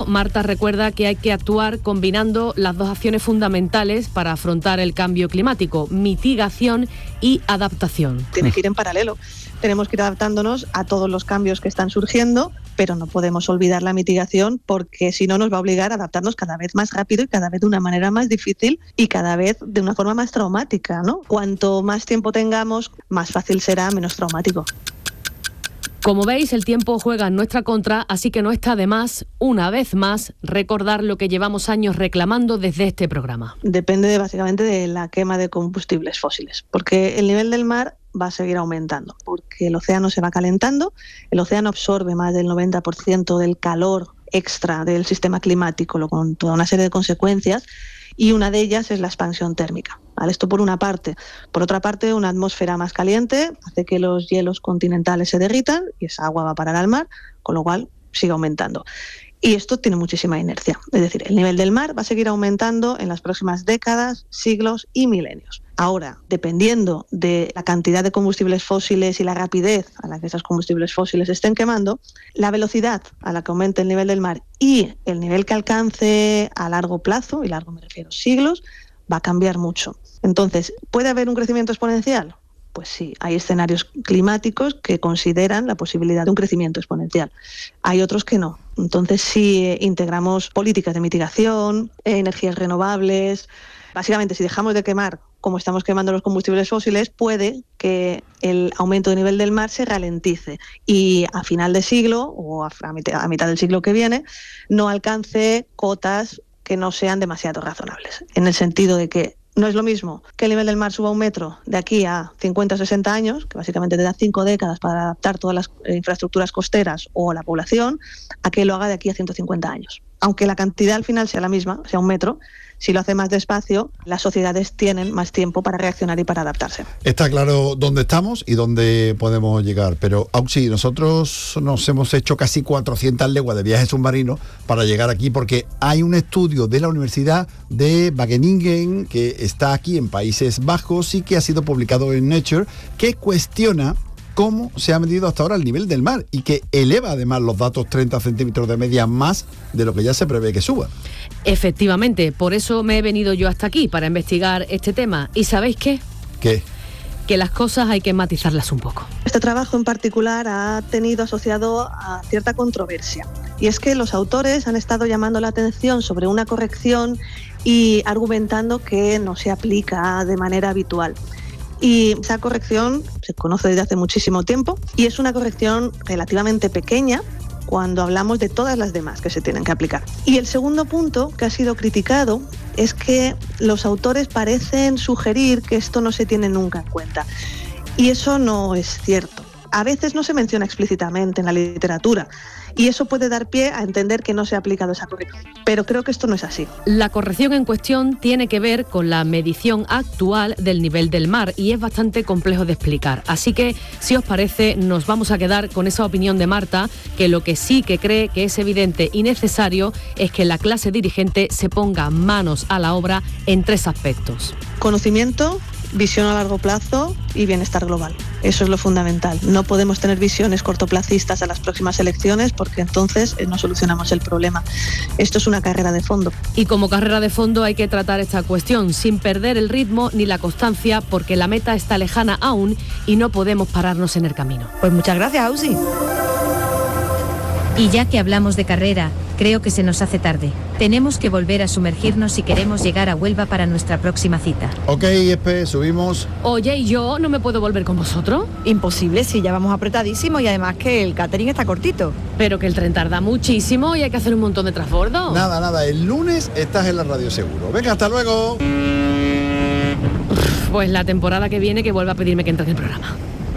Marta recuerda que hay que actuar combinando las dos acciones fundamentales para afrontar el cambio climático: mitigación y adaptación. Tiene que ir en paralelo. Tenemos que ir adaptándonos a todos los cambios que están surgiendo, pero no podemos olvidar la mitigación, porque si no nos va a obligar a adaptarnos cada vez más rápido y cada vez de una manera más difícil y cada vez de una forma más traumática, ¿no? Cuanto más tiempo tengamos, más fácil será, menos traumático. Como veis, el tiempo juega en nuestra contra, así que no está de más, una vez más, recordar lo que llevamos años reclamando desde este programa. Depende básicamente de la quema de combustibles fósiles, porque el nivel del mar va a seguir aumentando, porque el océano se va calentando, el océano absorbe más del 90% del calor extra del sistema climático, con toda una serie de consecuencias, y una de ellas es la expansión térmica. ¿Vale? Esto por una parte. Por otra parte, una atmósfera más caliente hace que los hielos continentales se derritan y esa agua va a parar al mar, con lo cual sigue aumentando. Y esto tiene muchísima inercia. Es decir, el nivel del mar va a seguir aumentando en las próximas décadas, siglos y milenios. Ahora, dependiendo de la cantidad de combustibles fósiles y la rapidez a la que esos combustibles fósiles se estén quemando, la velocidad a la que aumente el nivel del mar y el nivel que alcance a largo plazo, y largo me refiero siglos, va a cambiar mucho. Entonces, ¿puede haber un crecimiento exponencial? Pues sí, hay escenarios climáticos que consideran la posibilidad de un crecimiento exponencial. Hay otros que no. Entonces, si integramos políticas de mitigación, energías renovables, básicamente si dejamos de quemar como estamos quemando los combustibles fósiles, puede que el aumento de nivel del mar se ralentice y a final de siglo o a mitad del siglo que viene no alcance cotas que no sean demasiado razonables, en el sentido de que no es lo mismo que el nivel del mar suba 1 metro de aquí a 50 o 60 años, que básicamente te da 5 décadas para adaptar todas las infraestructuras costeras o la población, a que lo haga de aquí a 150 años. Aunque la cantidad al final sea la misma, sea 1 metro, si lo hace más despacio, las sociedades tienen más tiempo para reaccionar y para adaptarse. Está claro dónde estamos y dónde podemos llegar, pero Auxi, nosotros nos hemos hecho casi 400 leguas de viaje submarino para llegar aquí, porque hay un estudio de la Universidad de Wageningen que está aquí en Países Bajos y que ha sido publicado en Nature, que cuestiona cómo se ha medido hasta ahora el nivel del mar y que eleva además los datos 30 centímetros de media más de lo que ya se prevé que suba. Efectivamente, por eso me he venido yo hasta aquí, para investigar este tema. ¿Y sabéis qué? ¿Qué? Que las cosas hay que matizarlas un poco. Este trabajo en particular ha tenido asociado a cierta controversia, y es que los autores han estado llamando la atención sobre una corrección y argumentando que no se aplica de manera habitual. Y esa corrección se conoce desde hace muchísimo tiempo y es una corrección relativamente pequeña cuando hablamos de todas las demás que se tienen que aplicar. Y el segundo punto que ha sido criticado es que los autores parecen sugerir que esto no se tiene nunca en cuenta. Y eso no es cierto. A veces no se menciona explícitamente en la literatura y eso puede dar pie a entender que no se ha aplicado esa corrección. Pero creo que esto no es así. La corrección en cuestión tiene que ver con la medición actual del nivel del mar y es bastante complejo de explicar. Así que, si os parece, nos vamos a quedar con esa opinión de Marta, que lo que sí que cree que es evidente y necesario es que la clase dirigente se ponga manos a la obra en 3 aspectos. Conocimiento, visión a largo plazo y bienestar global. Eso es lo fundamental. No podemos tener visiones cortoplacistas a las próximas elecciones porque entonces no solucionamos el problema. Esto es una carrera de fondo. Y como carrera de fondo hay que tratar esta cuestión sin perder el ritmo ni la constancia, porque la meta está lejana aún y no podemos pararnos en el camino. Pues muchas gracias, Ausi. Y ya que hablamos de carrera, creo que se nos hace tarde. Tenemos que volver a sumergirnos si queremos llegar a Huelva para nuestra próxima cita. Ok, Espe, subimos. Oye, ¿y yo no me puedo volver con vosotros? Imposible, si ya vamos apretadísimos y además que el catering está cortito. Pero que el tren tarda muchísimo y hay que hacer un montón de transbordo. Nada, el lunes estás en la radio seguro. Venga, hasta luego. Pues la temporada que viene que vuelva a pedirme que entre en el programa.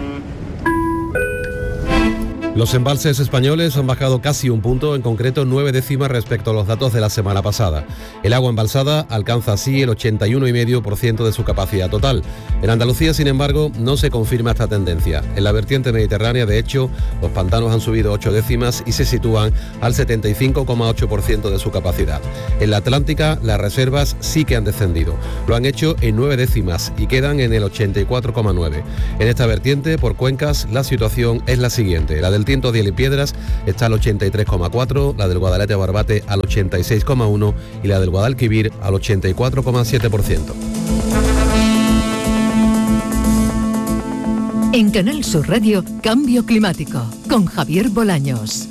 Los embalses españoles han bajado casi 1 punto, en concreto 9 décimas respecto a los datos de la semana pasada. El agua embalsada alcanza así el 81,5% de su capacidad total. En Andalucía, sin embargo, no se confirma esta tendencia. En la vertiente mediterránea, de hecho, los pantanos han subido 8 décimas y se sitúan al 75,8% de su capacidad. En la Atlántica, las reservas sí que han descendido. Lo han hecho en 9 décimas y quedan en el 84,9. En esta vertiente, por cuencas, la situación es la siguiente. La del del Tiento, Diel y Piedras está al 83,4%, la del Guadalete a Barbate al 86,1% y la del Guadalquivir al 84,7%. En Canal Sur Radio, Cambio Climático, con Javier Bolaños.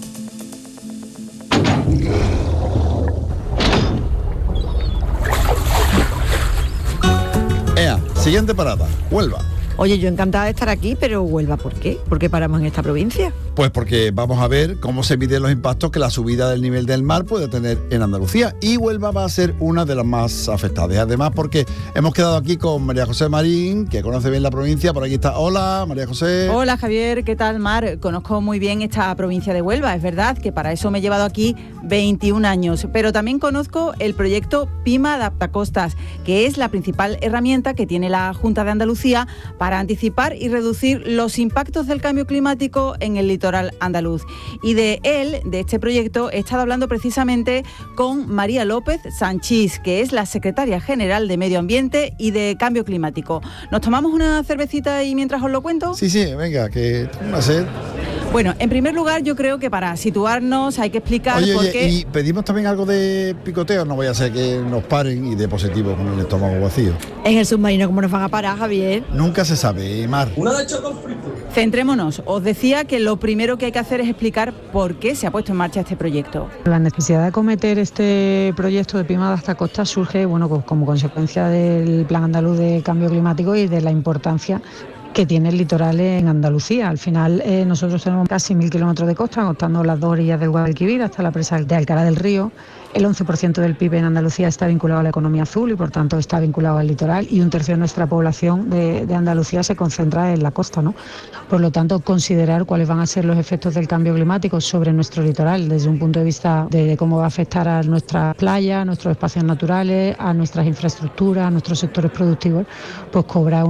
Siguiente parada, Huelva. Oye, yo encantada de estar aquí, pero Huelva, ¿por qué? ¿Por qué paramos en esta provincia? Pues porque vamos a ver cómo se miden los impactos que la subida del nivel del mar puede tener en Andalucía, y Huelva va a ser una de las más afectadas. Además, porque hemos quedado aquí con María José Marín, que conoce bien la provincia. Por aquí está. Hola, María José. Hola, Javier, ¿qué tal, Mar? Conozco muy bien esta provincia de Huelva. Es verdad que para eso me he llevado aquí 21 años, pero también conozco el proyecto PIMA Adaptacostas, que es la principal herramienta que tiene la Junta de Andalucía para anticipar y reducir los impactos del cambio climático en el litoral andaluz. Y de este proyecto, he estado hablando precisamente con María López Sanchís, que es la secretaria general de Medio Ambiente y de Cambio Climático. ¿Nos tomamos una cervecita y mientras os lo cuento? Sí, venga, que tengo una sed. Bueno, en primer lugar, yo creo que para situarnos hay que explicar por qué... Y pedimos también algo de picoteo, no vaya a ser que nos paren y de positivo con el estómago vacío. En el submarino, ¿cómo nos van a parar, Javier? Nunca se sabe, Mar. Una de choco frito. Centrémonos. Os decía que lo primero que hay que hacer es explicar por qué se ha puesto en marcha este proyecto. La necesidad de acometer este proyecto de PIMA Adaptacostas surge, como consecuencia del Plan Andaluz de Cambio Climático y de la importancia que tiene el litoral en Andalucía. Al final nosotros tenemos casi 1.000 kilómetros de costa, contando las dos orillas del Guadalquivir hasta la presa de Alcalá del Río. El 11% del PIB en Andalucía está vinculado a la economía azul y por tanto está vinculado al litoral, y un tercio de nuestra población de Andalucía se concentra en la costa, ¿no? Por lo tanto, considerar cuáles van a ser los efectos del cambio climático sobre nuestro litoral desde un punto de vista de cómo va a afectar a nuestras playas, a nuestros espacios naturales, a nuestras infraestructuras, a nuestros sectores productivos, pues cobra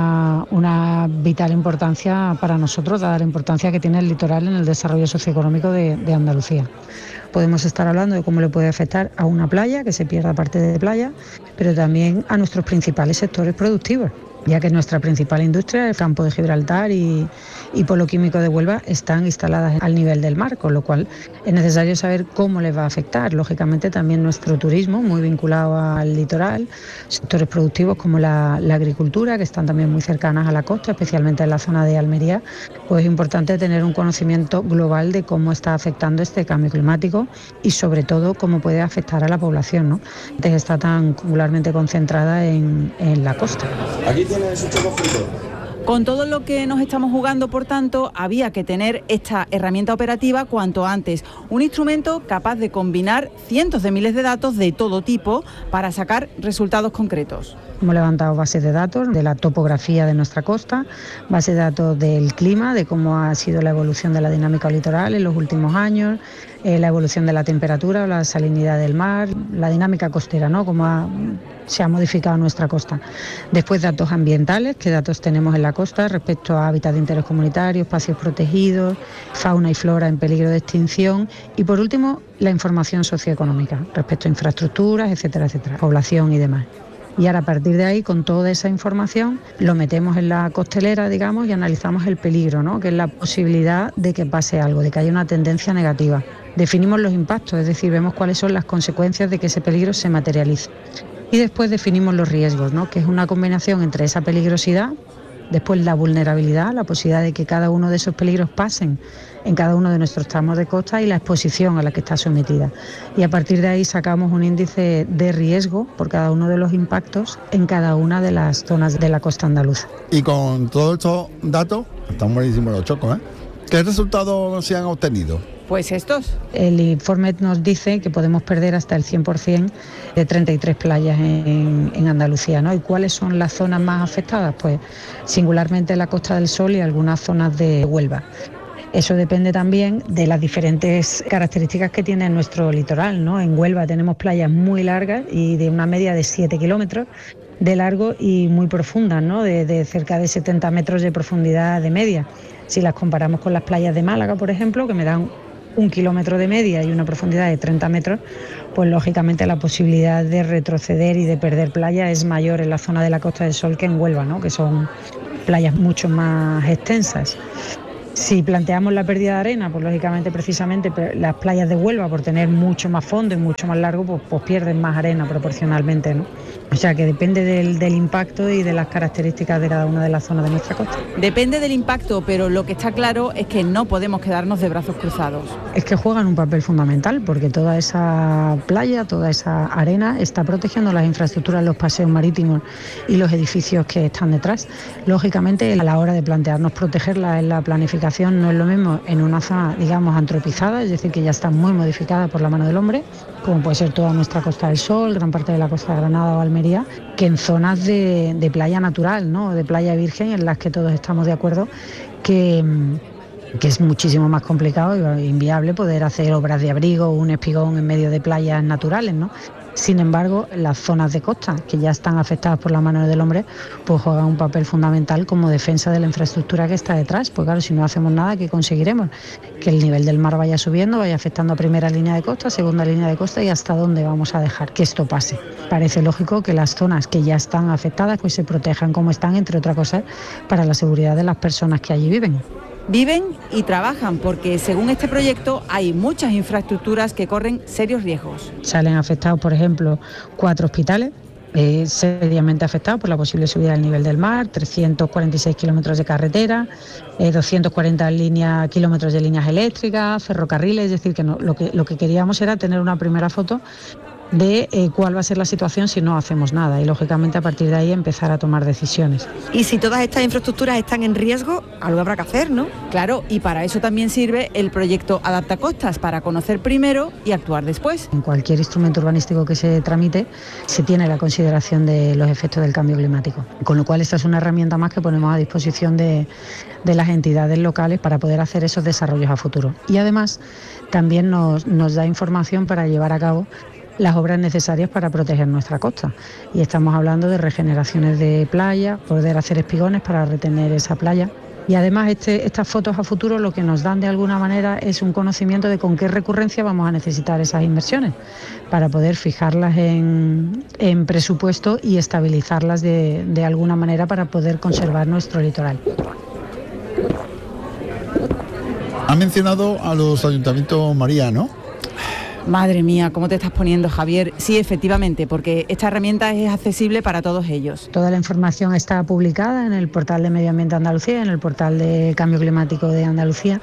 una vital importancia para nosotros, dada la importancia que tiene el litoral en el desarrollo socioeconómico de Andalucía. Podemos estar hablando de cómo le puede afectar a una playa, que se pierda parte de playa, pero también a nuestros principales sectores productivos, ya que nuestra principal industria, el campo de Gibraltar y Polo Químico de Huelva, están instaladas al nivel del mar, con lo cual es necesario saber cómo les va a afectar. Lógicamente también nuestro turismo, muy vinculado al litoral, sectores productivos como la agricultura, que están también muy cercanas a la costa, especialmente en la zona de Almería, pues es importante tener un conocimiento global de cómo está afectando este cambio climático y sobre todo cómo puede afectar a la población, ¿no? Que está tan angularmente concentrada en la costa. Aquí tiene su choco frito. Con todo lo que nos estamos jugando, por tanto, había que tener esta herramienta operativa cuanto antes. Un instrumento capaz de combinar cientos de miles de datos de todo tipo para sacar resultados concretos. Hemos levantado bases de datos de la topografía de nuestra costa, bases de datos del clima, de cómo ha sido la evolución de la dinámica litoral en los últimos años, la evolución de la temperatura, la salinidad del mar, la dinámica costera, ¿no? Cómo se ha modificado nuestra costa. Después datos ambientales, qué datos tenemos en la costa respecto a hábitats de interés comunitario, espacios protegidos, fauna y flora en peligro de extinción, y por último la información socioeconómica respecto a infraestructuras, etcétera, etcétera, población y demás. Y ahora a partir de ahí, con toda esa información, lo metemos en la costelera, digamos, y analizamos el peligro, ¿no? Que es la posibilidad de que pase algo, de que haya una tendencia negativa. Definimos los impactos, es decir, vemos cuáles son las consecuencias de que ese peligro se materialice. Y después definimos los riesgos, ¿no? Que es una combinación entre esa peligrosidad, después la vulnerabilidad, la posibilidad de que cada uno de esos peligros pasen en cada uno de nuestros tramos de costa, y la exposición a la que está sometida. Y a partir de ahí sacamos un índice de riesgo por cada uno de los impactos en cada una de las zonas de la costa andaluza. Y con todos estos datos, están buenísimos los chocos, ¿eh? ¿Qué resultados se han obtenido? Pues estos. El informe nos dice que podemos perder hasta el 100% de 33 playas en Andalucía, ¿no? ¿Y cuáles son las zonas más afectadas? Pues singularmente la Costa del Sol y algunas zonas de Huelva. Eso depende también de las diferentes características que tiene nuestro litoral, ¿no? En Huelva tenemos playas muy largas y de una media de 7 kilómetros de largo y muy profundas, ¿no? De cerca de 70 metros de profundidad de media. Si las comparamos con las playas de Málaga, por ejemplo, que me dan 1 kilómetro de media y una profundidad de 30 metros, pues lógicamente la posibilidad de retroceder y de perder playa es mayor en la zona de la Costa del Sol que en Huelva, ¿no? Que son playas mucho más extensas. Si planteamos la pérdida de arena, pues lógicamente precisamente las playas de Huelva, por tener mucho más fondo y mucho más largo, pues pierden más arena proporcionalmente, ¿no? O sea que depende del impacto y de las características de cada una de las zonas de nuestra costa. Depende del impacto, pero lo que está claro es que no podemos quedarnos de brazos cruzados. Es que juegan un papel fundamental porque toda esa playa, toda esa arena está protegiendo las infraestructuras, los paseos marítimos y los edificios que están detrás. Lógicamente, a la hora de plantearnos protegerla en la planificación no es lo mismo en una zona, digamos, antropizada, es decir, que ya está muy modificada por la mano del hombre, como puede ser toda nuestra Costa del Sol, gran parte de la costa de Granada o Almería, que en zonas de playa natural, ¿no? De playa virgen, en las que todos estamos de acuerdo que es muchísimo más complicado e inviable poder hacer obras de abrigo o un espigón en medio de playas naturales, ¿no? Sin embargo, las zonas de costa, que ya están afectadas por la mano del hombre, pues juegan un papel fundamental como defensa de la infraestructura que está detrás. Pues claro, si no hacemos nada, ¿qué conseguiremos? Que el nivel del mar vaya subiendo, vaya afectando a primera línea de costa, segunda línea de costa, y hasta dónde vamos a dejar que esto pase. Parece lógico que las zonas que ya están afectadas pues se protejan como están, entre otras cosas, para la seguridad de las personas que allí viven. Viven y trabajan porque, según este proyecto, hay muchas infraestructuras que corren serios riesgos. Salen afectados, por ejemplo, 4 hospitales, seriamente afectados por la posible subida del nivel del mar, 346 kilómetros de carretera, 240 kilómetros de líneas eléctricas, ferrocarriles. Es decir, que lo que queríamos era tener una primera foto de cuál va a ser la situación si no hacemos nada y, lógicamente, a partir de ahí empezar a tomar decisiones. Y si todas estas infraestructuras están en riesgo, algo habrá que hacer, ¿no? Claro, y para eso también sirve el proyecto Adaptacostas, para conocer primero y actuar después. En cualquier instrumento urbanístico que se tramite se tiene la consideración de los efectos del cambio climático, con lo cual esta es una herramienta más que ponemos a disposición de las entidades locales para poder hacer esos desarrollos a futuro. Y además también nos da información para llevar a cabo las obras necesarias para proteger nuestra costa. Y estamos hablando de regeneraciones de playa, poder hacer espigones para retener esa playa. Y además estas fotos a futuro lo que nos dan de alguna manera es un conocimiento de con qué recurrencia vamos a necesitar esas inversiones para poder fijarlas en presupuesto y estabilizarlas de alguna manera para poder conservar nuestro litoral. Ha mencionado a los ayuntamientos, María, ¿no? Madre mía, ¿cómo te estás poniendo, Javier? Sí, efectivamente, porque esta herramienta es accesible para todos ellos. Toda la información está publicada en el portal de Medio Ambiente de Andalucía, en el portal de Cambio Climático de Andalucía,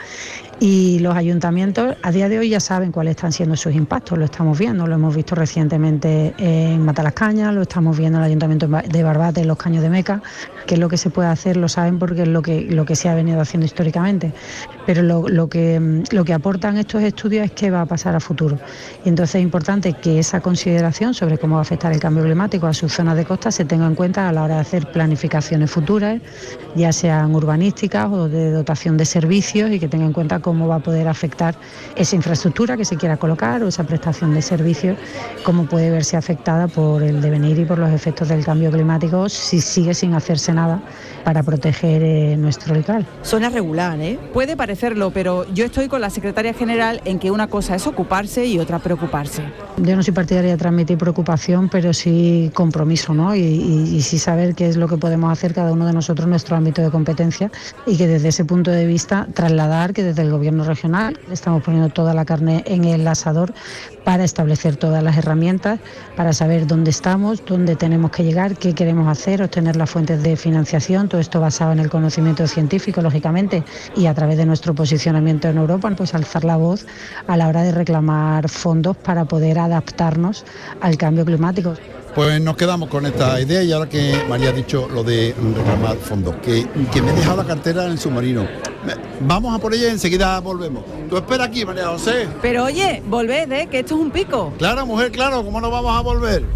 y los ayuntamientos a día de hoy ya saben cuáles están siendo sus impactos. Lo estamos viendo, lo hemos visto recientemente en Matalascañas, lo estamos viendo en el Ayuntamiento de Barbate, en los Caños de Meca. Qué es lo que se puede hacer lo saben porque es lo que se ha venido haciendo históricamente. Pero lo que aportan estos estudios es qué va a pasar a futuro. Y entonces es importante que esa consideración sobre cómo va a afectar el cambio climático a sus zonas de costa se tenga en cuenta a la hora de hacer planificaciones futuras, ya sean urbanísticas o de dotación de servicios, y que tenga en cuenta cómo va a poder afectar esa infraestructura que se quiera colocar o esa prestación de servicios, cómo puede verse afectada por el devenir y por los efectos del cambio climático si sigue sin hacerse nada para proteger nuestro litoral. Suena regular, ¿eh? Puede parecerlo, pero yo estoy con la secretaria general en que una cosa es ocuparse y otra preocuparse. Yo no soy partidaria de transmitir preocupación, pero sí compromiso, ¿no? Y sí saber qué es lo que podemos hacer cada uno de nosotros en nuestro ámbito de competencia, y que desde ese punto de vista trasladar que desde el Gobierno regional estamos poniendo toda la carne en el asador para establecer todas las herramientas, para saber dónde estamos, dónde tenemos que llegar, qué queremos hacer, obtener las fuentes de financiación, todo esto basado en el conocimiento científico, lógicamente, y a través de nuestro posicionamiento en Europa, pues alzar la voz a la hora de reclamar fondos para poder adaptarnos al cambio climático. Pues nos quedamos con esta idea, y ahora que María ha dicho lo de reclamar fondos, que me he dejado la cartera en el submarino. Vamos a por ella y enseguida volvemos. Tú espera aquí, María José. Pero oye, volved, que esto es un pico. Claro, mujer, claro, ¿cómo no vamos a volver?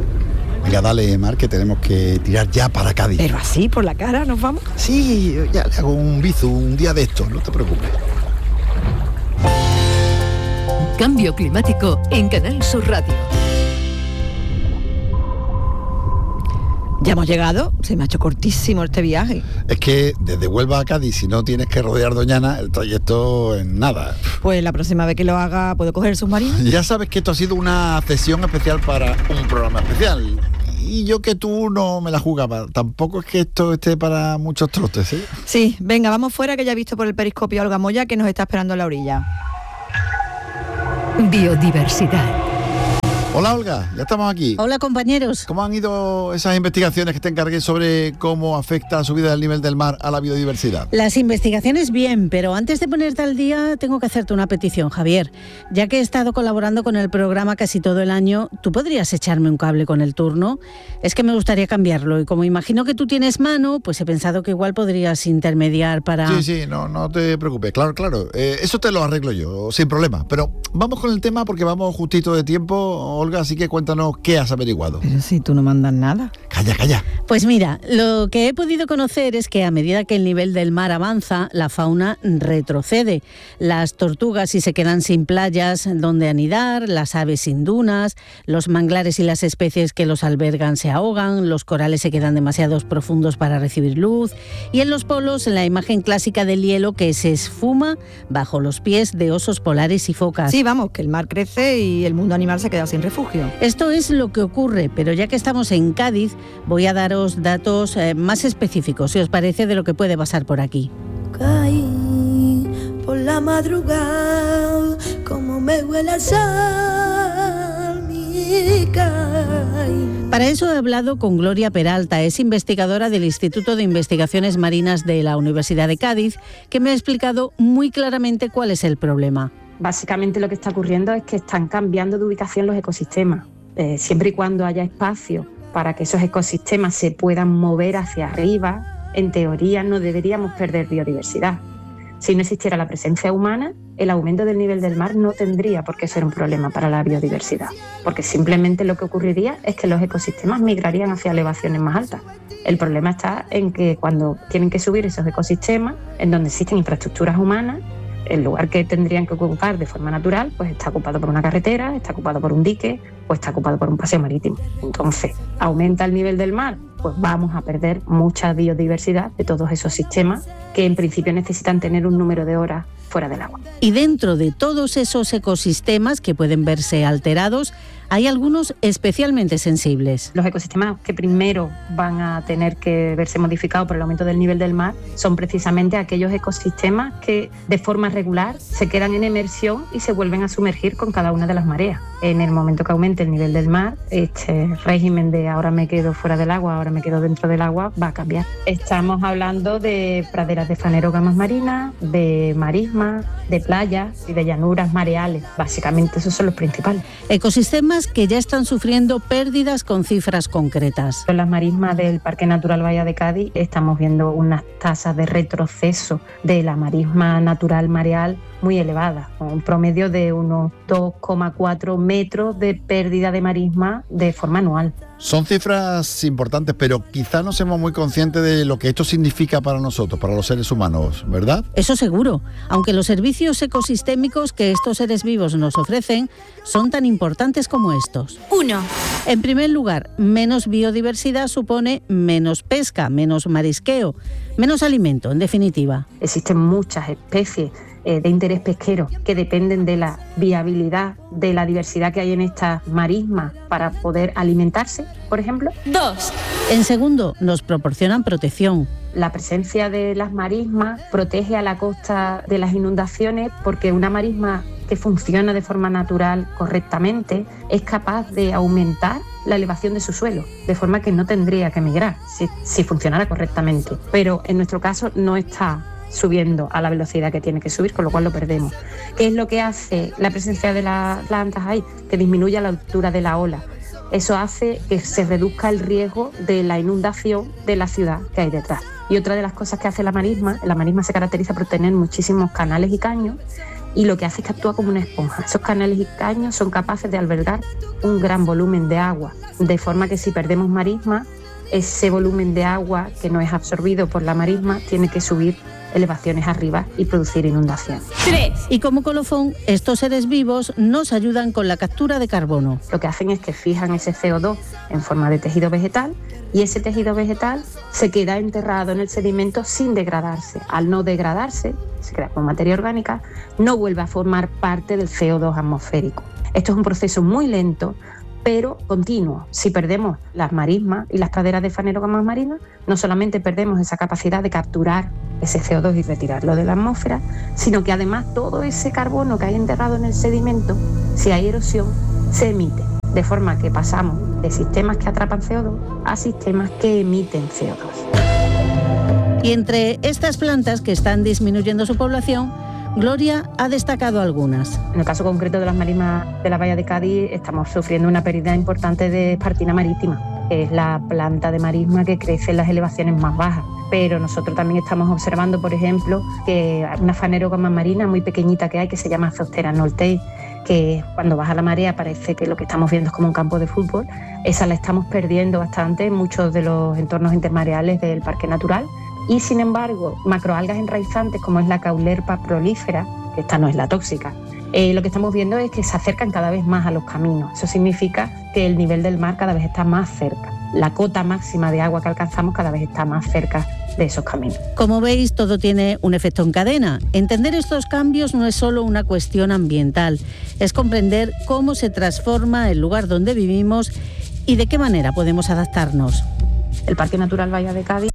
Venga, dale, Mar, que tenemos que tirar ya para Cádiz. Pero así, por la cara, ¿nos vamos? Sí, ya le hago un bizu un día de estos, no te preocupes. Cambio climático en Canal Sur Radio. Ya hemos llegado, se me ha hecho cortísimo este viaje. Es que desde Huelva a Cádiz, si no tienes que rodear Doñana, el trayecto es nada. Pues la próxima vez que lo haga, ¿puedo coger el submarino? Ya sabes que esto ha sido una sesión especial para un programa especial. Y yo que tú no me la jugaba. Tampoco es que esto esté para muchos trotes, ¿eh? Sí, venga, vamos fuera, que ya he visto por el periscopio a Olga Moya, que nos está esperando en la orilla. Biodiversidad. Hola Olga, ya estamos aquí. Hola compañeros. ¿Cómo han ido esas investigaciones que te encargué sobre cómo afecta la subida del nivel del mar a la biodiversidad? Las investigaciones bien, pero antes de ponerte al día tengo que hacerte una petición, Javier. Ya que he estado colaborando con el programa casi todo el año, ¿tú podrías echarme un cable con el turno? Es que me gustaría cambiarlo y como imagino que tú tienes mano, pues he pensado que igual podrías intermediar para... Sí, no te preocupes, claro. Eso te lo arreglo yo, sin problema. Pero vamos con el tema porque vamos justito de tiempo, Olga, así que cuéntanos qué has averiguado. Pero si tú no mandas nada. Calla. Pues mira, lo que he podido conocer es que a medida que el nivel del mar avanza, la fauna retrocede. Las tortugas si se quedan sin playas donde anidar, las aves sin dunas, los manglares y las especies que los albergan se ahogan, los corales se quedan demasiado profundos para recibir luz y en los polos la imagen clásica del hielo que se esfuma bajo los pies de osos polares y focas. Sí, vamos, que el mar crece y el mundo animal se queda sin refugio. Esto es lo que ocurre, pero ya que estamos en Cádiz, voy a daros datos más específicos, si os parece, de lo que puede pasar por aquí. Caí por la madrugada, como me huele el sol, mi caí. Para eso he hablado con Gloria Peralta, es investigadora del Instituto de Investigaciones Marinas de la Universidad de Cádiz, que me ha explicado muy claramente cuál es el problema. Básicamente lo que está ocurriendo es que están cambiando de ubicación los ecosistemas. Siempre y cuando haya espacio para que esos ecosistemas se puedan mover hacia arriba, en teoría no deberíamos perder biodiversidad. Si no existiera la presencia humana, el aumento del nivel del mar no tendría por qué ser un problema para la biodiversidad, porque simplemente lo que ocurriría es que los ecosistemas migrarían hacia elevaciones más altas. El problema está en que cuando tienen que subir esos ecosistemas, en donde existen infraestructuras humanas, el lugar que tendrían que ocupar de forma natural, pues está ocupado por una carretera, está ocupado por un dique o está ocupado por un paseo marítimo. Entonces, ¿aumenta el nivel del mar? Pues vamos a perder mucha biodiversidad de todos esos sistemas que en principio necesitan tener un número de horas fuera del agua. Y dentro de todos esos ecosistemas que pueden verse alterados, hay algunos especialmente sensibles. Los ecosistemas que primero van a tener que verse modificados por el aumento del nivel del mar son precisamente aquellos ecosistemas que de forma regular se quedan en emersión y se vuelven a sumergir con cada una de las mareas. En el momento que aumente el nivel del mar, este régimen de ahora me quedo fuera del agua, ahora me quedo dentro del agua, va a cambiar. Estamos hablando de praderas de fanerógamas marinas, de marismas, de playas y de llanuras mareales. Básicamente esos son los principales. Ecosistemas que ya están sufriendo pérdidas con cifras concretas. En las marismas del Parque Natural Bahía de Cádiz estamos viendo unas tasas de retroceso de la marisma natural mareal muy elevadas, con un promedio de unos 2,4 metros de pérdida de marisma de forma anual. Son cifras importantes, pero quizá no seamos muy conscientes de lo que esto significa para nosotros, para los seres humanos, ¿verdad? Eso seguro, aunque los servicios ecosistémicos que estos seres vivos nos ofrecen son tan importantes como estos. 1. En primer lugar, menos biodiversidad supone menos pesca, menos marisqueo, menos alimento, en definitiva. Existen muchas especies de interés pesquero que dependen de la viabilidad de la diversidad que hay en estas marismas para poder alimentarse, por ejemplo. 2. En segundo, nos proporcionan protección. La presencia de las marismas protege a la costa de las inundaciones porque una marisma que funciona de forma natural correctamente es capaz de aumentar la elevación de su suelo, de forma que no tendría que migrar si funcionara correctamente. Pero en nuestro caso no está subiendo a la velocidad que tiene que subir, con lo cual lo perdemos. ¿Qué es lo que hace la presencia de las plantas ahí? Que disminuya la altura de la ola. Eso hace que se reduzca el riesgo de la inundación de la ciudad que hay detrás. Y otra de las cosas que hace la marisma se caracteriza por tener muchísimos canales y caños, y lo que hace es que actúa como una esponja. Esos canales y caños son capaces de albergar un gran volumen de agua, de forma que si perdemos marisma, ese volumen de agua que no es absorbido por la marisma tiene que subir elevaciones arriba y producir inundaciones. 3. Y como colofón, estos seres vivos nos ayudan con la captura de carbono. Lo que hacen es que fijan ese CO2 en forma de tejido vegetal y ese tejido vegetal se queda enterrado en el sedimento sin degradarse. Al no degradarse, se crea como materia orgánica, no vuelve a formar parte del CO2 atmosférico. Esto es un proceso muy lento, pero continuo. Si perdemos las marismas y las praderas de fanerógamas marinas, no solamente perdemos esa capacidad de capturar ese CO2 y retirarlo de la atmósfera, sino que además todo ese carbono que hay enterrado en el sedimento, si hay erosión, se emite. De forma que pasamos de sistemas que atrapan CO2 a sistemas que emiten CO2. Y entre estas plantas que están disminuyendo su población, Gloria ha destacado algunas. En el caso concreto de las marismas de la bahía de Cádiz, estamos sufriendo una pérdida importante de espartina marítima, que es la planta de marisma que crece en las elevaciones más bajas. Pero nosotros también estamos observando, por ejemplo, que una fanerógama marina muy pequeñita que hay, que se llama Zostera nortei, que cuando baja la marea parece que lo que estamos viendo es como un campo de fútbol. Esa la estamos perdiendo bastante en muchos de los entornos intermareales del parque natural. Y sin embargo, macroalgas enraizantes como es la Caulerpa prolífera, que esta no es la tóxica, lo que estamos viendo es que se acercan cada vez más a los caminos. Eso significa que el nivel del mar cada vez está más cerca. La cota máxima de agua que alcanzamos cada vez está más cerca de esos caminos. Como veis, todo tiene un efecto en cadena. Entender estos cambios no es solo una cuestión ambiental, es comprender cómo se transforma el lugar donde vivimos y de qué manera podemos adaptarnos. El Parque Natural Bahía de Cádiz,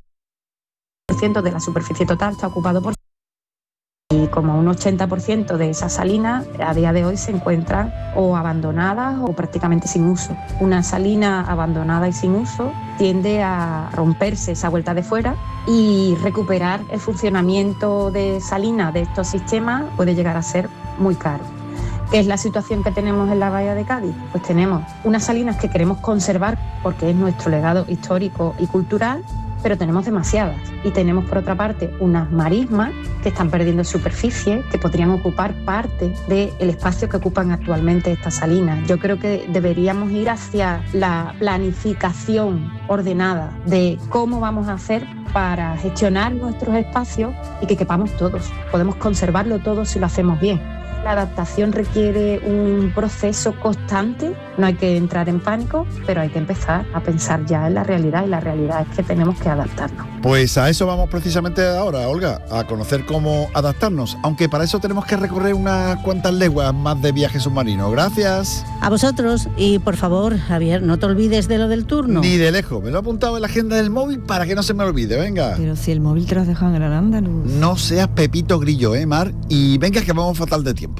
de la superficie total está ocupado por, y como un 80% de esas salinas a día de hoy se encuentran o abandonadas o prácticamente sin uso. Una salina abandonada y sin uso tiende a romperse esa vuelta de fuera, y recuperar el funcionamiento de salina de estos sistemas puede llegar a ser muy caro. ¿Qué es la situación que tenemos en la bahía de Cádiz? Pues tenemos unas salinas que queremos conservar porque es nuestro legado histórico y cultural, pero tenemos demasiadas, y tenemos por otra parte unas marismas que están perdiendo superficie, que podrían ocupar parte del espacio que ocupan actualmente estas salinas. Yo creo que deberíamos ir hacia la planificación ordenada de cómo vamos a hacer para gestionar nuestros espacios y que quepamos todos. Podemos conservarlo todo si lo hacemos bien. La adaptación requiere un proceso constante, no hay que entrar en pánico, pero hay que empezar a pensar ya en la realidad, y la realidad es que tenemos que adaptarnos. Pues a eso vamos precisamente ahora, Olga, a conocer cómo adaptarnos, aunque para eso tenemos que recorrer unas cuantas leguas más de viaje submarino. Gracias. A vosotros, y por favor, Javier, no te olvides de lo del turno. Ni de lejos, me lo he apuntado en la agenda del móvil para que no se me olvide, venga. Pero si el móvil te lo has dejado en Gran Andaluz. No seas Pepito Grillo, Mar, y venga que vamos fatal de tiempo.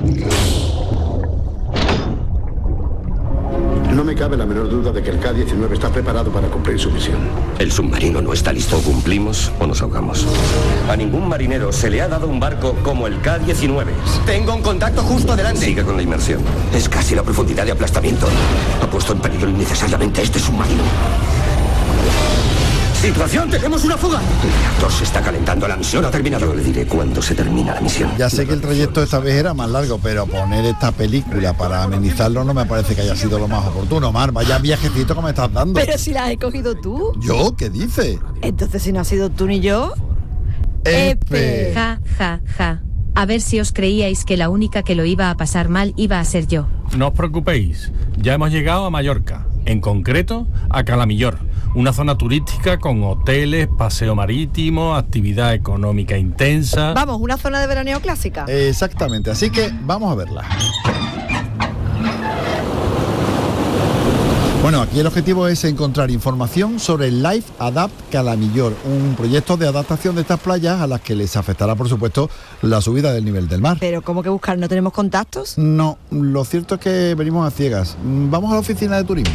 No me cabe la menor duda de que el K-19 está preparado para cumplir su misión. El submarino no está listo. ¿O cumplimos o nos ahogamos? A ningún marinero se le ha dado un barco como el K-19. Tengo un contacto justo delante. Siga con la inmersión. Es casi la profundidad de aplastamiento. Ha puesto en peligro innecesariamente este submarino. ¡Situación! ¡Tenemos una fuga! El reactor se está calentando. La misión ha terminado. Yo le diré cuándo se termina la misión. Ya sé que el trayecto esta vez era más largo, pero poner esta película para amenizarlo no me parece que haya sido lo más oportuno. Mar, vaya viajecito que me estás dando. Pero si la has escogido tú. ¿Yo? ¿Qué dices? Entonces, si no has sido tú ni yo... ¡Epe! Ja, ja, ja. A ver si os creíais que la única que lo iba a pasar mal iba a ser yo. No os preocupéis, ya hemos llegado a Mallorca, en concreto a Calamillor, una zona turística con hoteles, paseo marítimo, actividad económica intensa. Vamos, una zona de veraneo clásica. Exactamente, así que vamos a verla. Bueno, aquí el objetivo es encontrar información sobre el Life Adapt Calamillor, un proyecto de adaptación de estas playas a las que les afectará, por supuesto, la subida del nivel del mar. ¿Pero cómo que buscar? ¿No tenemos contactos? No, lo cierto es que venimos a ciegas. Vamos a la oficina de turismo.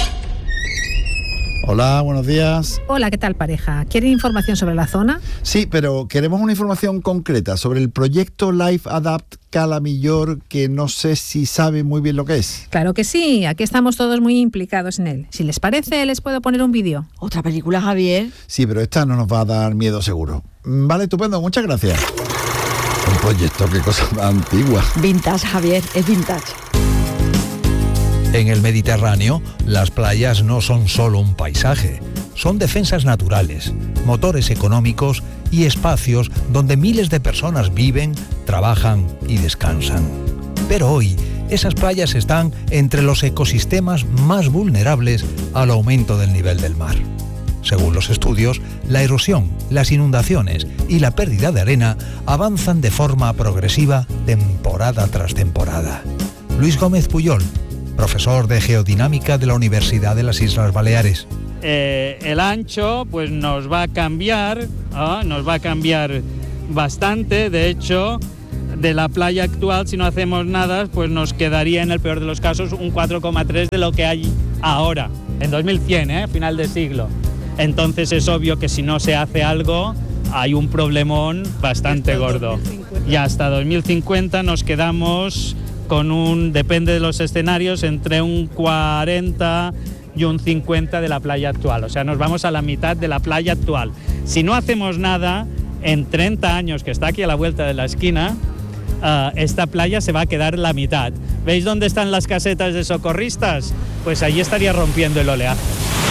Hola, buenos días. Hola, ¿qué tal, pareja? ¿Quieren información sobre la zona? Sí, pero queremos una información concreta sobre el proyecto Life Adapt Calamillor, que no sé si sabe muy bien lo que es. Claro que sí, aquí estamos todos muy implicados en él. Si les parece, les puedo poner un vídeo. ¿Otra película, Javier? Sí, pero esta no nos va a dar miedo seguro. Vale, estupendo, muchas gracias. Un proyecto, qué cosa más antigua. Vintage, Javier, es vintage. En el Mediterráneo, las playas no son solo un paisaje, son defensas naturales, motores económicos y espacios donde miles de personas viven, trabajan y descansan. Pero hoy, esas playas están entre los ecosistemas más vulnerables al aumento del nivel del mar. Según los estudios, la erosión, las inundaciones y la pérdida de arena avanzan de forma progresiva temporada tras temporada. Luis Gómez Puyol, profesor de geodinámica de la Universidad de las Islas Baleares. El ancho pues nos va a cambiar bastante. De hecho, de la playa actual, si no hacemos nada, pues nos quedaría en el peor de los casos un 4,3 de lo que hay ahora, en 2100, final de siglo. Entonces es obvio que si no se hace algo, hay un problemón bastante gordo. Y hasta 2050 nos quedamos con depende de los escenarios, entre un 40 y un 50 de la playa actual. O sea, nos vamos a la mitad de la playa actual. Si no hacemos nada, en 30 años, que está aquí a la vuelta de la esquina, esta playa se va a quedar la mitad. ¿Veis dónde están las casetas de socorristas? Pues allí estaría rompiendo el oleaje.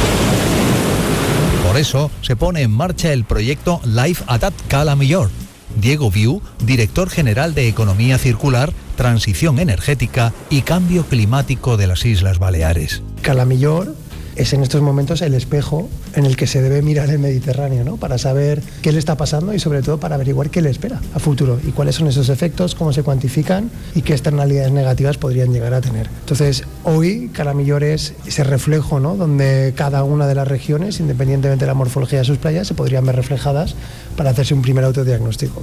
Por eso se pone en marcha el proyecto Life at Cala Millor. Diego Viu, director general de Economía Circular, Transición Energética y Cambio Climático de las Islas Baleares. Cala Millor es en estos momentos el espejo en el que se debe mirar el Mediterráneo, ¿no? Para saber qué le está pasando y sobre todo para averiguar qué le espera a futuro y cuáles son esos efectos, cómo se cuantifican y qué externalidades negativas podrían llegar a tener. Entonces, hoy Cala Millor es ese reflejo, ¿no? Donde cada una de las regiones, independientemente de la morfología de sus playas, se podrían ver reflejadas para hacerse un primer autodiagnóstico.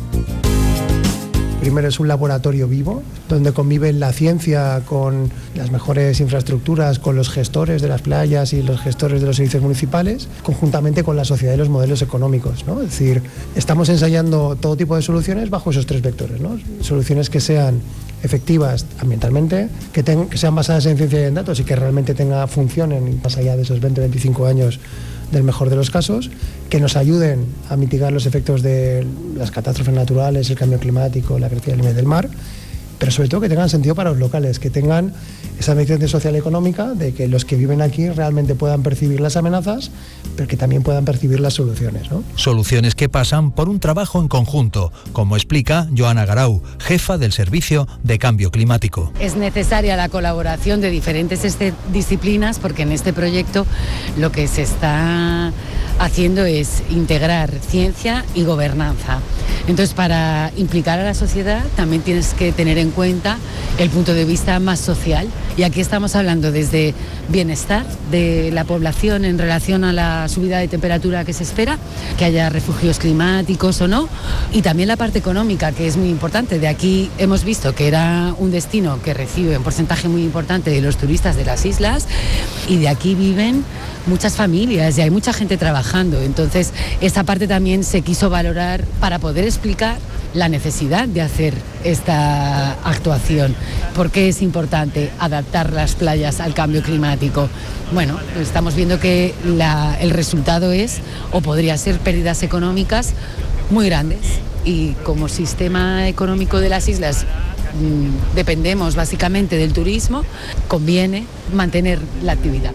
Primero es un laboratorio vivo, donde conviven la ciencia con las mejores infraestructuras, con los gestores de las playas y los gestores de los servicios municipales, conjuntamente con la sociedad y los modelos económicos, ¿no? Es decir, estamos ensayando todo tipo de soluciones bajo esos tres vectores, ¿no? Soluciones que sean efectivas ambientalmente, que sean basadas en ciencia y en datos y que realmente funcionen más allá de esos 20-25 años del mejor de los casos, que nos ayuden a mitigar los efectos de las catástrofes naturales, el cambio climático, la crecida del nivel del mar, pero sobre todo que tengan sentido para los locales, que tengan esa vertiente social y económica de que los que viven aquí realmente puedan percibir las amenazas, pero que también puedan percibir las soluciones, ¿no? Soluciones que pasan por un trabajo en conjunto, como explica Joana Garau, jefa del Servicio de Cambio Climático. Es necesaria la colaboración de diferentes disciplinas porque en este proyecto lo que se está haciendo es integrar ciencia y gobernanza. Entonces, para implicar a la sociedad también tienes que tener en cuenta el punto de vista más social. Y aquí estamos hablando desde bienestar de la población en relación a la subida de temperatura que se espera, que haya refugios climáticos o no, y también la parte económica, que es muy importante. De aquí hemos visto que era un destino que recibe un porcentaje muy importante de los turistas de las islas, y de aquí viven muchas familias y hay mucha gente trabajando. Entonces, esta parte también se quiso valorar para poder explicar la necesidad de hacer esta actuación. ¿Por qué es importante adaptar las playas al cambio climático? Bueno, estamos viendo que el resultado es, o podría ser, pérdidas económicas muy grandes. Y como sistema económico de las islas dependemos básicamente del turismo, conviene mantener la actividad.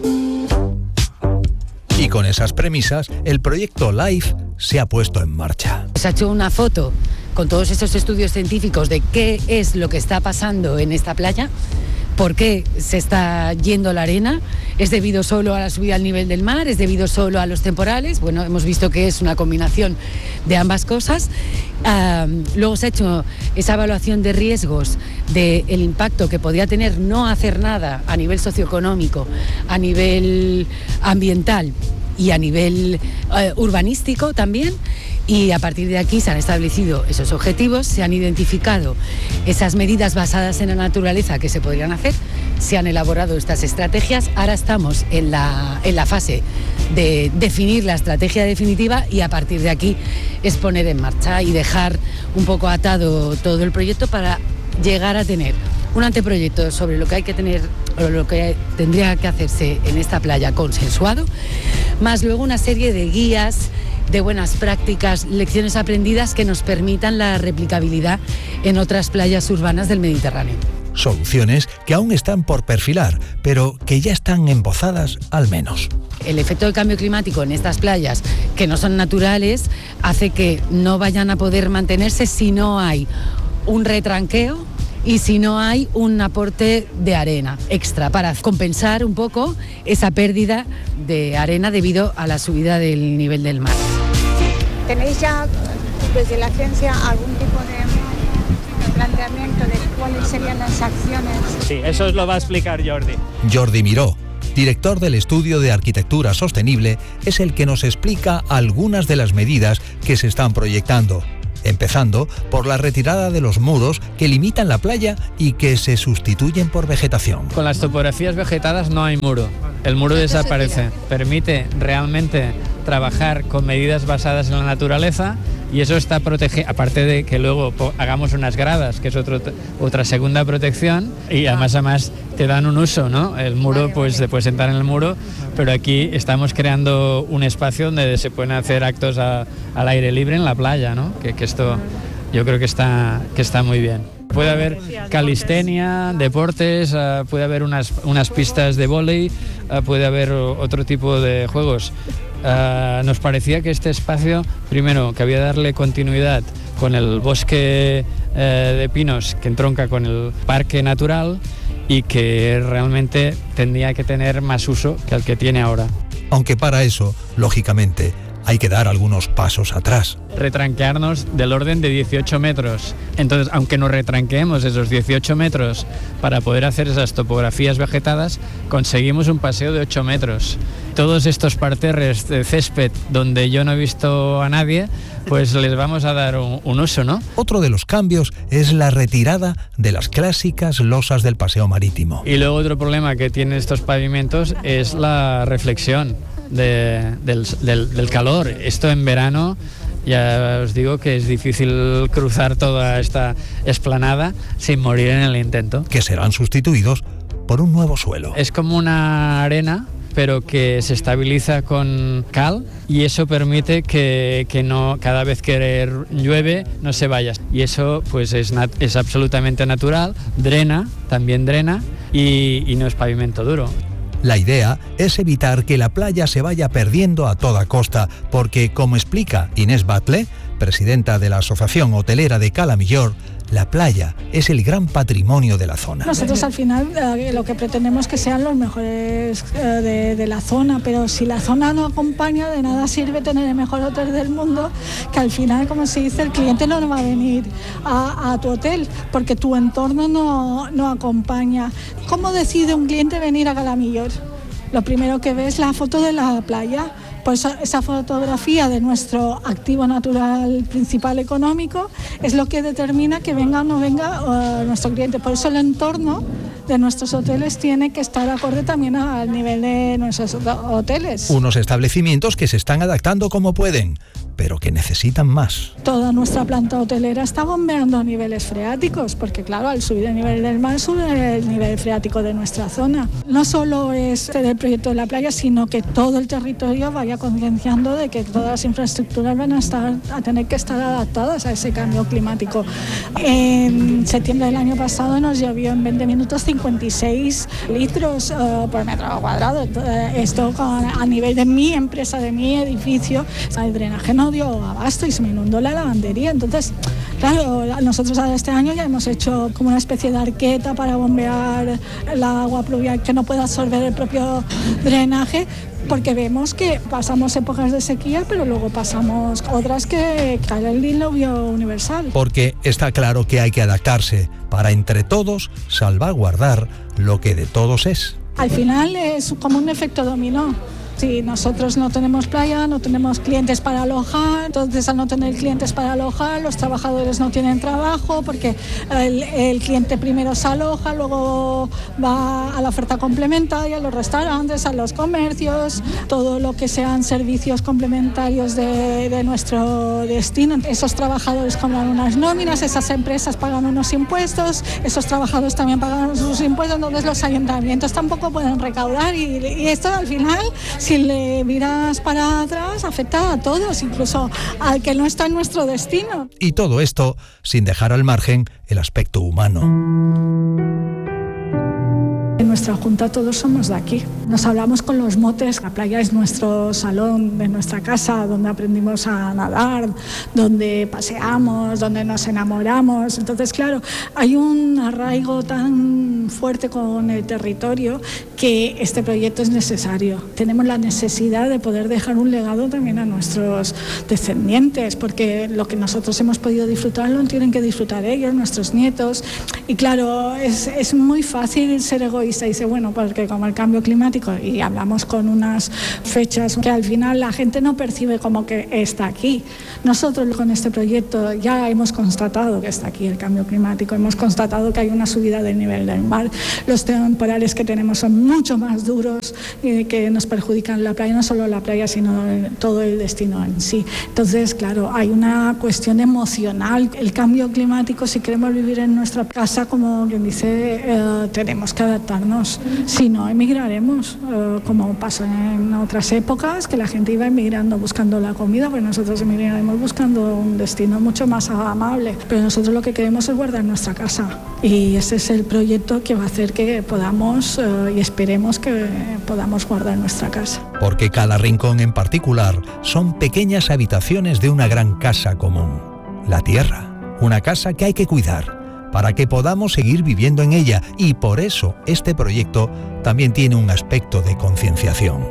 Y con esas premisas, el proyecto LIFE se ha puesto en marcha. Se ha hecho una foto con todos esos estudios científicos de qué es lo que está pasando en esta playa, por qué se está yendo la arena, es debido solo a la subida al nivel del mar, es debido solo a los temporales. Bueno, hemos visto que es una combinación de ambas cosas. Luego se ha hecho esa evaluación de riesgos del impacto que podía tener no hacer nada a nivel socioeconómico, a nivel ambiental y a nivel urbanístico también. Y a partir de aquí se han establecido esos objetivos, se han identificado esas medidas basadas en la naturaleza que se podrían hacer, se han elaborado estas estrategias. Ahora estamos en la fase de definir la estrategia definitiva y a partir de aquí es poner en marcha y dejar un poco atado todo el proyecto para llegar a tener un anteproyecto sobre lo que hay que tener o lo que tendría que hacerse en esta playa consensuado, más luego una serie de guías, de buenas prácticas, lecciones aprendidas que nos permitan la replicabilidad en otras playas urbanas del Mediterráneo. Soluciones que aún están por perfilar, pero que ya están embozadas al menos. El efecto del cambio climático en estas playas, que no son naturales, hace que no vayan a poder mantenerse si no hay un retranqueo y si no hay un aporte de arena extra para compensar un poco esa pérdida de arena debido a la subida del nivel del mar. ¿Tenéis ya desde la ciencia algún tipo de planteamiento de cuáles serían las acciones. Sí, eso os lo va a explicar Jordi. Jordi Miró, director del Estudio de Arquitectura Sostenible, es el que nos explica algunas de las medidas que se están proyectando, empezando por la retirada de los muros que limitan la playa y que se sustituyen por vegetación. Con las topografías vegetadas no hay muro, el muro desaparece. Permite realmente trabajar con medidas basadas en la naturaleza y eso está protegido, aparte de que luego hagamos unas gradas, que es otra segunda protección, y además te dan un uso, ¿no? El muro, pues te puedes sentar en el muro, pero aquí estamos creando un espacio donde se pueden hacer actos al aire libre en la playa, ¿no? Que esto yo creo que está muy bien. Puede haber calistenia, deportes, puede haber unas pistas de vóley, puede haber otro tipo de juegos. Nos parecía que este espacio, primero, que había que darle continuidad con el bosque de pinos que entronca con el parque natural y que realmente tendría que tener más uso que el que tiene ahora. Aunque para eso, lógicamente, hay que dar algunos pasos atrás. Retranquearnos del orden de 18 metros. Entonces, aunque nos retranqueemos esos 18 metros para poder hacer esas topografías vegetadas, conseguimos un paseo de 8 metros. Todos estos parterres de césped donde yo no he visto a nadie, pues les vamos a dar un uso, ¿no? Otro de los cambios es la retirada de las clásicas losas del paseo marítimo. Y luego otro problema que tienen estos pavimentos es la reflexión del calor. Esto en verano ya os digo que es difícil cruzar toda esta explanada sin morir en el intento. Que serán sustituidos por un nuevo suelo. Es como una arena, pero que se estabiliza con cal y eso permite que no, cada vez que llueve no se vaya. Y eso pues es absolutamente natural, también drena y no es pavimento duro. La idea es evitar que la playa se vaya perdiendo a toda costa, porque, como explica Inés Batle, presidenta de la Asociación Hotelera de Cala Millor, la playa es el gran patrimonio de la zona. Nosotros al final lo que pretendemos es que sean los mejores de la zona, pero si la zona no acompaña, de nada sirve tener el mejor hotel del mundo, que al final, como se dice, el cliente no va a venir a tu hotel, porque tu entorno no acompaña. ¿Cómo decide un cliente venir a Cala Millor? Lo primero que ve es la foto de la playa. Pues esa fotografía de nuestro activo natural principal económico es lo que determina que venga o no venga nuestro cliente. Por eso el entorno de nuestros hoteles tiene que estar acorde también al nivel de nuestros hoteles. Unos establecimientos que se están adaptando como pueden, pero que necesitan más. Toda nuestra planta hotelera está bombeando a niveles freáticos, porque claro, al subir el nivel del mar sube el nivel freático de nuestra zona. No solo es el proyecto de la playa, sino que todo el territorio vaya concienciando de que todas las infraestructuras van a tener que estar adaptadas a ese cambio climático. En septiembre del año pasado nos llovió en 20 minutos 56 litros por metro cuadrado. Esto a nivel de mi empresa, de mi edificio, el drenaje no dio abasto y se me inundó la lavandería. Entonces, claro, nosotros este año ya hemos hecho como una especie de arqueta para bombear el agua pluvial que no pueda absorber el propio drenaje, porque vemos que pasamos épocas de sequía, pero luego pasamos otras que cae el diluvio universal. Porque está claro que hay que adaptarse para entre todos salvaguardar lo que de todos es. Al final es como un efecto dominó. Si nosotros no tenemos playa, no tenemos clientes para alojar, entonces al no tener clientes para alojar, los trabajadores no tienen trabajo porque el cliente primero se aloja, luego va a la oferta complementaria, a los restaurantes, a los comercios, todo lo que sean servicios complementarios de nuestro destino. Esos trabajadores cobran unas nóminas, esas empresas pagan unos impuestos, esos trabajadores también pagan sus impuestos, entonces los ayuntamientos tampoco pueden recaudar y esto al final, si le miras para atrás, afecta a todos, incluso al que no está en nuestro destino. Y todo esto sin dejar al margen el aspecto humano. nuestra junta todos somos de aquí. Nos hablamos con los motes. La playa es nuestro salón de nuestra casa, donde aprendimos a nadar, donde paseamos, donde nos enamoramos. Entonces, claro, hay un arraigo tan fuerte con el territorio que este proyecto es necesario. Tenemos la necesidad de poder dejar un legado también a nuestros descendientes, porque lo que nosotros hemos podido disfrutar lo tienen que disfrutar ellos, nuestros nietos. Y claro, es muy fácil ser egoísta y dice, bueno, porque como el cambio climático, y hablamos con unas fechas que al final la gente no percibe como que está aquí. Nosotros con este proyecto ya hemos constatado que está aquí el cambio climático, hemos constatado que hay una subida del nivel del mar, los temporales que tenemos son mucho más duros que nos perjudican la playa, no solo la playa, sino todo el destino en sí. Entonces, claro, hay una cuestión emocional. El cambio climático, si queremos vivir en nuestra casa, como quien dice, tenemos que adaptarnos. Si no, emigraremos, como pasó en otras épocas, que la gente iba emigrando buscando la comida, pues nosotros emigraremos buscando un destino mucho más amable. Pero nosotros lo que queremos es guardar nuestra casa. Y ese es el proyecto que va a hacer que podamos, y esperemos que podamos guardar nuestra casa. Porque cada rincón en particular son pequeñas habitaciones de una gran casa común. La tierra, una casa que hay que cuidar para que podamos seguir viviendo en ella, y por eso este proyecto también tiene un aspecto de concienciación.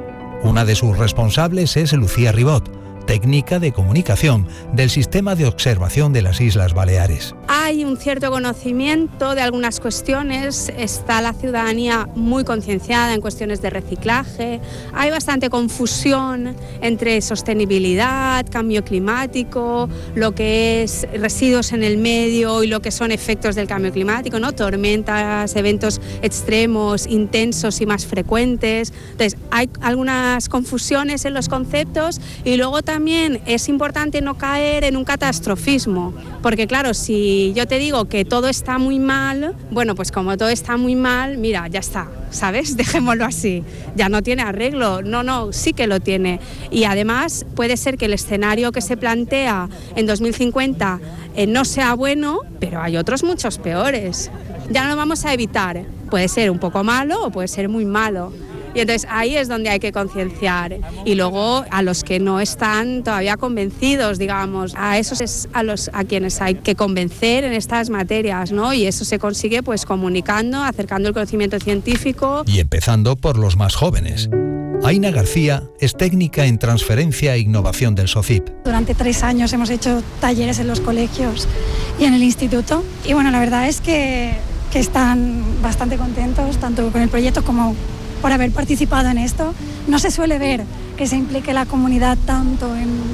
Una de sus responsables es Lucía Ribot, técnica de comunicación del Sistema de Observación de las Islas Baleares. Hay un cierto conocimiento de algunas cuestiones, está la ciudadanía muy concienciada en cuestiones de reciclaje, hay bastante confusión entre sostenibilidad, cambio climático, lo que es residuos en el medio y lo que son efectos del cambio climático, ¿no? Tormentas, eventos extremos, intensos y más frecuentes. Entonces, hay algunas confusiones en los conceptos, y luego también es importante no caer en un catastrofismo, porque claro, si yo te digo que todo está muy mal, bueno, pues como todo está muy mal, mira, ya está, ¿sabes? Dejémoslo así, ya no tiene arreglo. No, sí que lo tiene. Y además puede ser que el escenario que se plantea en 2050 no sea bueno, pero hay otros muchos peores. Ya no lo vamos a evitar, puede ser un poco malo o puede ser muy malo. Y entonces ahí es donde hay que concienciar. Y luego a los que no están todavía convencidos, digamos, a esos es a quienes hay que convencer en estas materias, ¿no? Y eso se consigue pues comunicando, acercando el conocimiento científico. Y empezando por los más jóvenes. Aina García es técnica en transferencia e innovación del SOCIP. Durante 3 años hemos hecho talleres en los colegios y en el instituto. Y bueno, la verdad es que están bastante contentos, tanto con el proyecto como por haber participado en esto. No se suele ver que se implique la comunidad tanto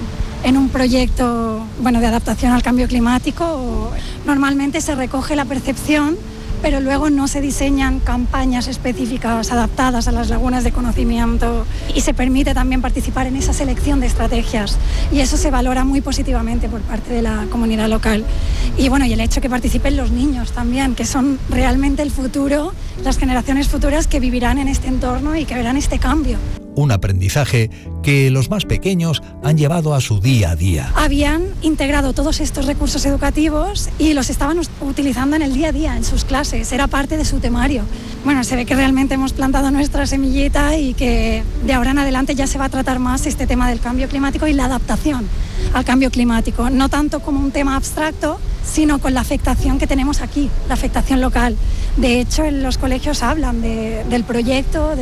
en un proyecto, bueno, de adaptación al cambio climático. Normalmente se recoge la percepción, pero luego no se diseñan campañas específicas adaptadas a las lagunas de conocimiento, y se permite también participar en esa selección de estrategias, y eso se valora muy positivamente por parte de la comunidad local. Y bueno, y el hecho que participen los niños también, que son realmente el futuro, las generaciones futuras que vivirán en este entorno y que verán este cambio. Un aprendizaje que los más pequeños han llevado a su día a día. Habían integrado todos estos recursos educativos y los estaban utilizando en el día a día, en sus clases, era parte de su temario. Bueno, se ve que realmente hemos plantado nuestra semillita y que de ahora en adelante ya se va a tratar más este tema del cambio climático y la adaptación al cambio climático, no tanto como un tema abstracto, sino con la afectación que tenemos aquí, la afectación local. De hecho, en los colegios hablan del proyecto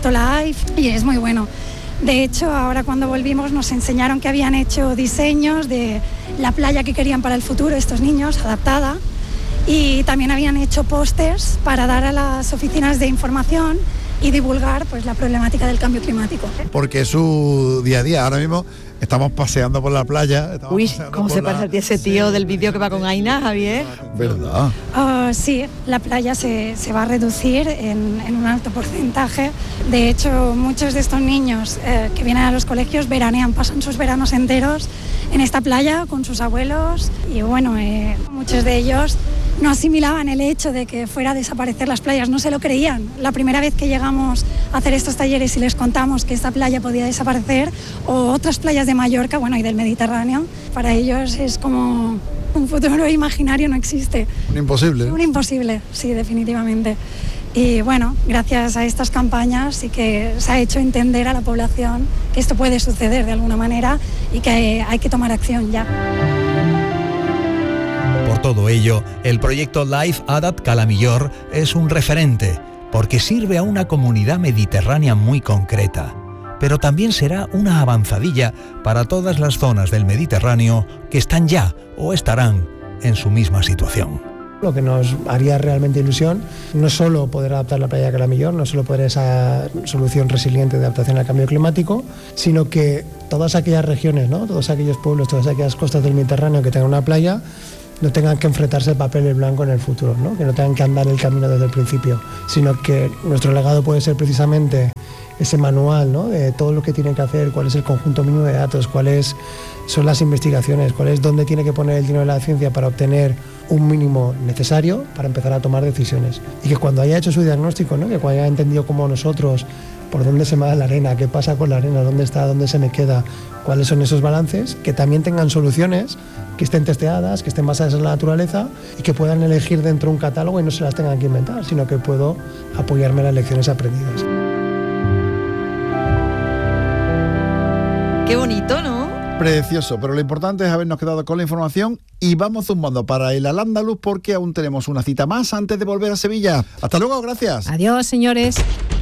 LIFE, y es muy bueno. De hecho, ahora cuando volvimos nos enseñaron que habían hecho diseños de la playa que querían para el futuro estos niños, adaptada, y también habían hecho pósters para dar a las oficinas de información y divulgar pues la problemática del cambio climático. Porque es su día a día. Ahora mismo estamos paseando por la playa. Uy, ¿cómo se parece a ti ese tío del vídeo que va con Aina, Javier? ¿Verdad? Sí, la playa se va a reducir en un alto porcentaje. De hecho, muchos de estos niños que vienen a los colegios veranean, pasan sus veranos enteros en esta playa con sus abuelos, y bueno, muchos de ellos no asimilaban el hecho de que fuera a desaparecer las playas, no se lo creían. La primera vez que llegamos a hacer estos talleres y les contamos que esta playa podía desaparecer, o otras playas de Mallorca, bueno, y del Mediterráneo, para ellos es como un futuro imaginario, no existe. Un imposible. Un imposible, sí, definitivamente. Y bueno, gracias a estas campañas sí que se ha hecho entender a la población que esto puede suceder de alguna manera y que hay que tomar acción ya. Por todo ello, el proyecto Life Adapt Calamillor es un referente, porque sirve a una comunidad mediterránea muy concreta, pero también será una avanzadilla para todas las zonas del Mediterráneo que están ya o estarán en su misma situación. Lo que nos haría realmente ilusión, no solo poder adaptar la playa de Calamillor, no solo poder esa solución resiliente de adaptación al cambio climático, sino que todas aquellas regiones, ¿no? Todos aquellos pueblos, todas aquellas costas del Mediterráneo que tengan una playa, no tengan que enfrentarse al papel en blanco en el futuro, ¿no? Que no tengan que andar el camino desde el principio, sino que nuestro legado puede ser precisamente ese manual, ¿no? De todo lo que tienen que hacer, cuál es el conjunto mínimo de datos, cuáles son las investigaciones, cuál es dónde tiene que poner el dinero de la ciencia para obtener un mínimo necesario para empezar a tomar decisiones. Y que cuando haya hecho su diagnóstico, ¿no? Que cuando haya entendido como nosotros por dónde se me da la arena, qué pasa con la arena, dónde está, dónde se me queda, cuáles son esos balances, que también tengan soluciones que estén testeadas, que estén basadas en la naturaleza y que puedan elegir dentro de un catálogo y no se las tengan que inventar, sino que puedo apoyarme en las lecciones aprendidas. Qué bonito, ¿no? Precioso, pero lo importante es habernos quedado con la información y vamos zumbando para el Al-Ándalus porque aún tenemos una cita más antes de volver a Sevilla. Hasta luego, gracias. Adiós, señores.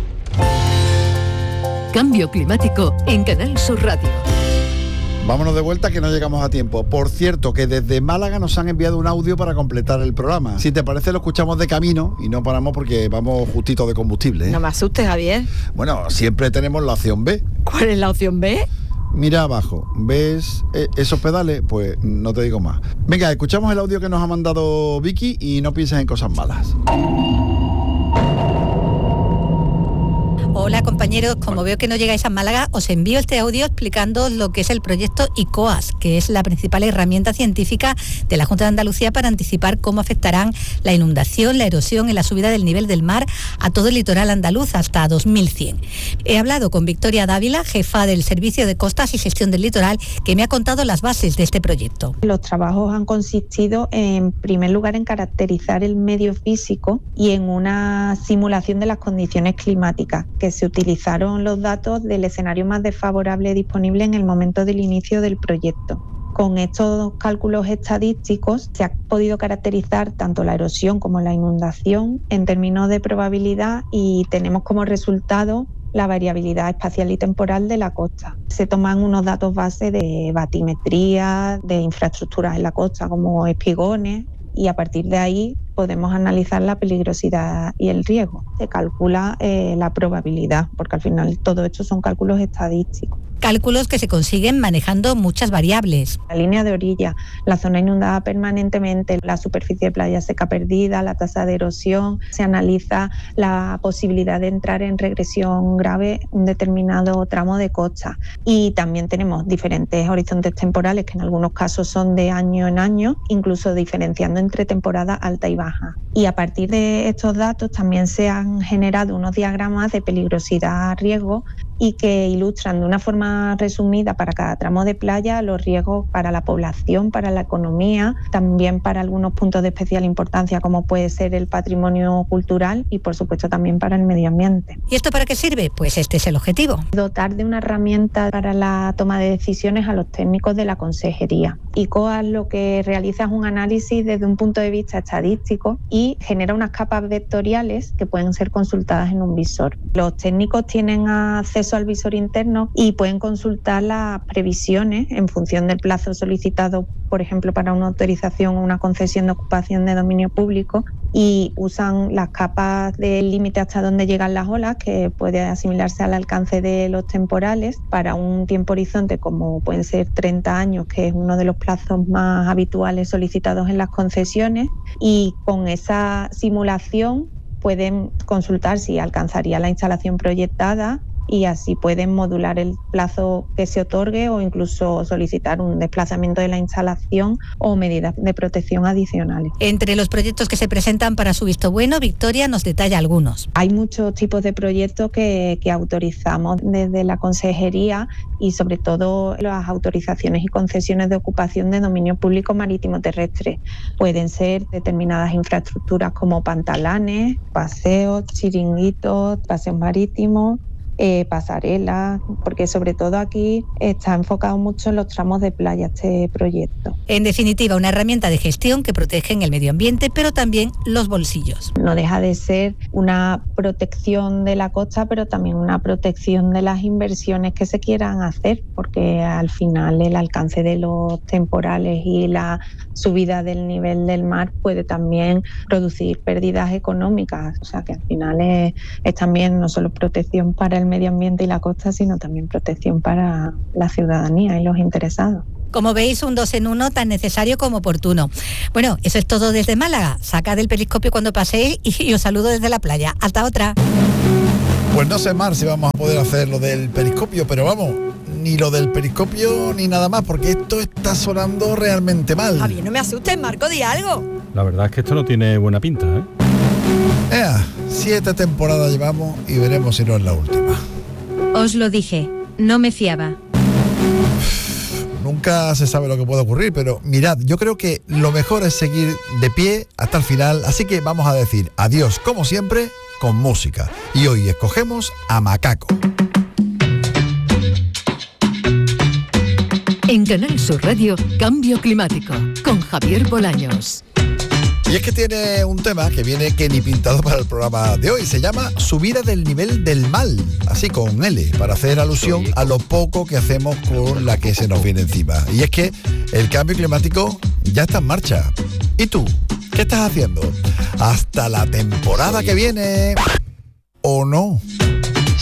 Cambio climático en Canal Sur Radio. Vámonos de vuelta que no llegamos a tiempo. Por cierto, que desde Málaga nos han enviado un audio para completar el programa. Si te parece, lo escuchamos de camino y no paramos porque vamos justito de combustible, ¿eh? No me asustes, Javier. Bueno, siempre tenemos la opción B. ¿Cuál es la opción B? Mira abajo, ¿ves esos pedales? Pues no te digo más. Venga, escuchamos el audio que nos ha mandado Vicky y no pienses en cosas malas. Hola compañeros, como veo que no llegáis a Málaga, os envío este audio explicando lo que es el proyecto ICOAS, que es la principal herramienta científica de la Junta de Andalucía para anticipar cómo afectarán la inundación, la erosión y la subida del nivel del mar a todo el litoral andaluz hasta 2100. He hablado con Victoria Dávila, jefa del Servicio de Costas y Gestión del Litoral, que me ha contado las bases de este proyecto. Los trabajos han consistido en primer lugar en caracterizar el medio físico y en una simulación de las condiciones climáticas, que se utilizaron los datos del escenario más desfavorable disponible en el momento del inicio del proyecto. Con estos cálculos estadísticos se ha podido caracterizar tanto la erosión como la inundación en términos de probabilidad y tenemos como resultado la variabilidad espacial y temporal de la costa. Se toman unos datos base de batimetría, de infraestructuras en la costa como espigones, y a partir de ahí podemos analizar la peligrosidad y el riesgo. Se calcula la probabilidad, porque al final todo esto son cálculos estadísticos. Cálculos que se consiguen manejando muchas variables. La línea de orilla, la zona inundada permanentemente, la superficie de playa seca perdida, la tasa de erosión. Se analiza la posibilidad de entrar en regresión grave un determinado tramo de costa. Y también tenemos diferentes horizontes temporales que en algunos casos son de año en año, incluso diferenciando entre temporada alta y baja. Y a partir de estos datos también se han generado unos diagramas de peligrosidad-riesgo y que ilustran de una forma resumida para cada tramo de playa los riesgos para la población, para la economía, también para algunos puntos de especial importancia como puede ser el patrimonio cultural y por supuesto también para el medio ambiente. ¿Y esto para qué sirve? Pues este es el objetivo. Dotar de una herramienta para la toma de decisiones a los técnicos de la consejería. ICOAS lo que realiza es un análisis desde un punto de vista estadístico y genera unas capas vectoriales que pueden ser consultadas en un visor. Los técnicos tienen acceso al visor interno y pueden consultar las previsiones en función del plazo solicitado, por ejemplo, para una autorización o una concesión de ocupación de dominio público, y usan las capas del límite hasta donde llegan las olas, que puede asimilarse al alcance de los temporales, para un tiempo horizonte como pueden ser 30 años, que es uno de los plazos más habituales solicitados en las concesiones, y con esa simulación pueden consultar si alcanzaría la instalación proyectada y así pueden modular el plazo que se otorgue o incluso solicitar un desplazamiento de la instalación o medidas de protección adicionales. Entre los proyectos que se presentan para su visto bueno, Victoria nos detalla algunos. Hay muchos tipos de proyectos que autorizamos desde la Consejería y sobre todo las autorizaciones y concesiones de ocupación de dominio público marítimo terrestre. Pueden ser determinadas infraestructuras como pantalanes, paseos, chiringuitos, paseos marítimos, pasarelas, porque sobre todo aquí está enfocado mucho en los tramos de playa este proyecto. En definitiva, una herramienta de gestión que protege el medio ambiente, pero también los bolsillos. No deja de ser una protección de la costa, pero también una protección de las inversiones que se quieran hacer, porque al final el alcance de los temporales y la subida del nivel del mar puede también producir pérdidas económicas, o sea que al final es también no solo protección para el medio ambiente y la costa, sino también protección para la ciudadanía y los interesados. Como veis, un 2 en 1 tan necesario como oportuno. Bueno, eso es todo desde Málaga. Sacad el periscopio cuando paséis y os saludo desde la playa. Hasta otra. Pues no sé, Mar, si vamos a poder hacer lo del periscopio, pero vamos, ni lo del periscopio ni nada más, porque esto está sonando realmente mal. Javier, no me asustes, Marco, di algo. La verdad es que esto no tiene buena pinta, ¿eh? 7 temporadas llevamos y veremos si no es la última. Os lo dije, no me fiaba. Nunca se sabe lo que puede ocurrir, pero mirad, yo creo que lo mejor es seguir de pie hasta el final, así que vamos a decir adiós, como siempre, con música. Y hoy escogemos a Macaco. En Canal Sur Radio, Cambio Climático, con Javier Bolaños. Y es que tiene un tema que viene que ni pintado para el programa de hoy. Se llama Subida del nivel del mal, así con L, para hacer alusión a lo poco que hacemos con la que se nos viene encima. Y es que el cambio climático ya está en marcha. ¿Y tú? ¿Qué estás haciendo? Hasta la temporada que viene. ¿O no?